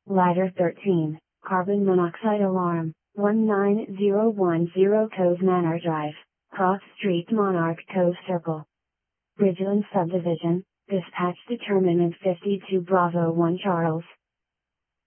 Ladder 13, Carbon Monoxide Alarm, 19010 Cove Manor Drive, Cross Street, Monarch Cove Circle. Bridgeland Subdivision, dispatch determinant 52 Bravo 1 Charles.